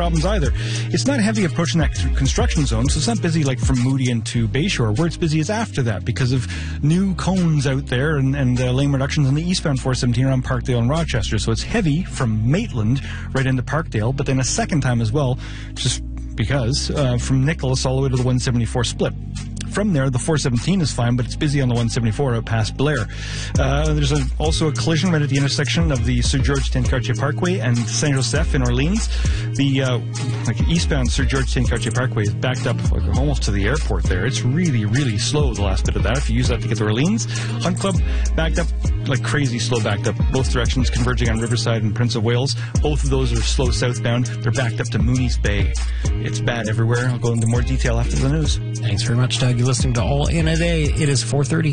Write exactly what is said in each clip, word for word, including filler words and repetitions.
problems either. It's not heavy approaching that construction zone, so it's not busy like from Moody into Bayshore. Where it's busy is after that because of new cones out there and, and uh, lane reductions in the eastbound four seventeen around Parkdale and Rochester. So it's heavy from Maitland right into Parkdale, but then a second time as well, just because, uh, from Nicholas all the way to the one seventy-four split. From there, the four seventeen is fine, but it's busy on the one seventy-four out past Blair. Uh, there's a, also a collision right at the intersection of the Sir George St-Cartier Parkway and Saint Joseph in Orleans. The uh, like eastbound Sir George St-Cartier Parkway is backed up like, almost to the airport there. It's really, really slow, the last bit of that. If you use that to get to Orleans, Hunt Club backed up like crazy slow, backed up both directions, converging on Riverside and Prince of Wales. Both of those are slow southbound. They're backed up to Mooney's Bay. It's bad everywhere. I'll go into more detail after the news. Thanks very much, Doug. You're listening to All In a Day. It is four thirty.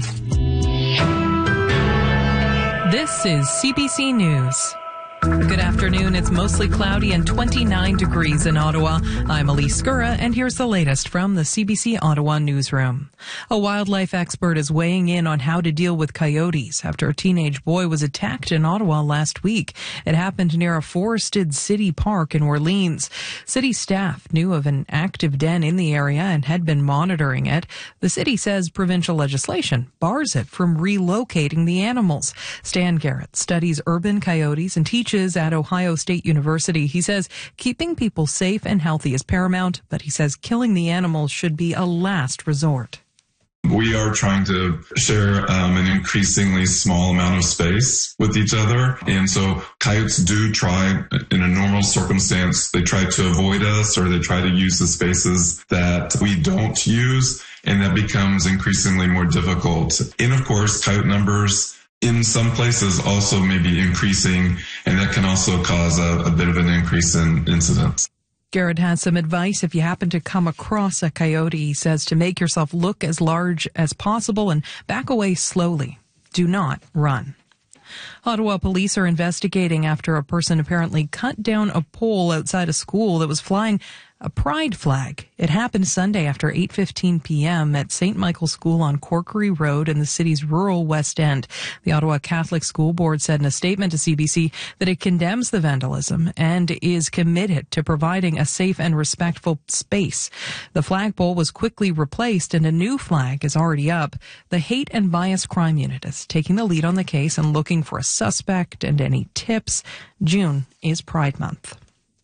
This is C B C News. Good afternoon. It's mostly cloudy and twenty-nine degrees in Ottawa. I'm Elise Scurra, and here's the latest from the C B C Ottawa newsroom. A wildlife expert is weighing in on how to deal with coyotes after a teenage boy was attacked in Ottawa last week. It happened near a forested city park in Orleans. City staff knew of an active den in the area and had been monitoring it. The city says provincial legislation bars it from relocating the animals. Stan Garrett studies urban coyotes and teaches at Ohio State University. He says keeping people safe and healthy is paramount, but he says killing the animals should be a last resort. We are trying to share um, an increasingly small amount of space with each other. And so coyotes do try, in a normal circumstance, they try to avoid us or they try to use the spaces that we don't use. And that becomes increasingly more difficult. And of course, coyote numbers in some places also may be increasing, and that can also cause a, a bit of an increase in incidents. Garrett has some advice if you happen to come across a coyote. He says to make yourself look as large as possible and back away slowly. Do not run. Ottawa police are investigating after a person apparently cut down a pole outside a school that was flying a pride flag. It happened Sunday after eight fifteen p.m. at Saint Michael's School on Corkery Road in the city's rural West End. The Ottawa Catholic School Board said in a statement to C B C that it condemns the vandalism and is committed to providing a safe and respectful space. The flagpole was quickly replaced and a new flag is already up. The Hate and Bias Crime Unit is taking the lead on the case and looking for a suspect and any tips. June is Pride Month.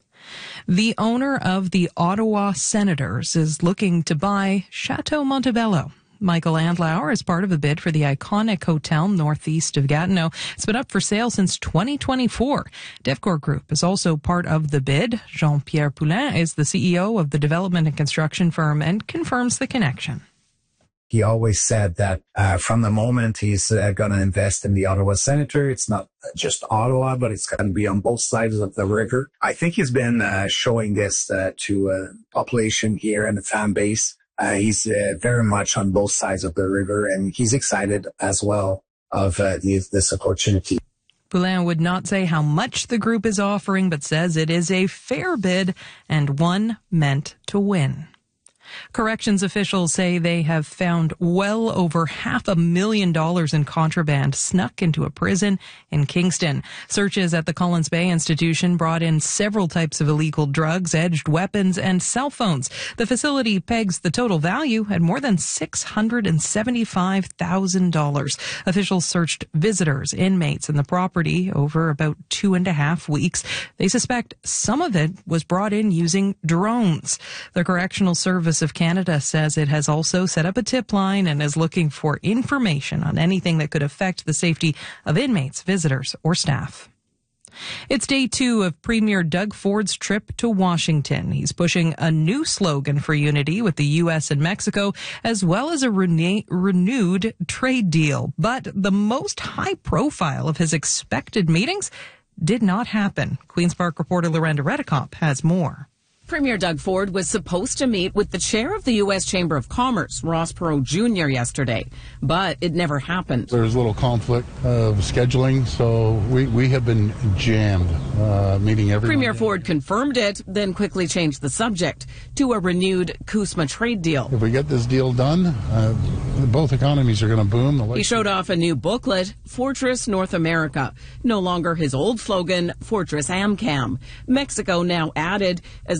The owner of the Ottawa Senators is looking to buy Chateau Montebello. Michael Andlauer is part of a bid for the iconic hotel northeast of Gatineau. It's been up for sale since twenty twenty-four. Devcor Group is also part of the bid. Jean-Pierre Poulin is the C E O of the development and construction firm and confirms the connection. He always said that uh, from the moment he's uh, going to invest in the Ottawa Senator, it's not just Ottawa, but it's going to be on both sides of the river. I think he's been uh, showing this uh, to a population here and the fan base. Uh, he's uh, very much on both sides of the river, and he's excited as well of uh, this, this opportunity. Poulin would not say how much the group is offering, but says it is a fair bid and one meant to win. Corrections officials say they have found well over half a million dollars in contraband snuck into a prison in Kingston. Searches at the Collins Bay Institution brought in several types of illegal drugs, edged weapons, and cell phones. The facility pegs the total value at more than six hundred seventy-five thousand dollars. Officials searched visitors, inmates, and the property over about two and a half weeks. They suspect some of it was brought in using drones. The Correctional Service of Canada says it has also set up a tip line and is looking for information on anything that could affect the safety of inmates, visitors, or staff. It's day two of Premier Doug Ford's trip to Washington. He's pushing a new slogan for unity with the U S and Mexico, as well as a rene- renewed trade deal. But the most high profile of his expected meetings did not happen. Queen's Park reporter Lorenda Redekop has more. Premier Doug Ford was supposed to meet with the chair of the U S Chamber of Commerce, Ross Perot Junior yesterday, but it never happened. There's a little conflict of scheduling, so we, we have been jammed, uh, meeting every Premier Monday. Ford confirmed it, then quickly changed the subject to a renewed CUSMA trade deal. If we get this deal done, uh, both economies are going to boom. The He showed off a new booklet, Fortress North America. No longer his old slogan, Fortress AmCam. Mexico now added as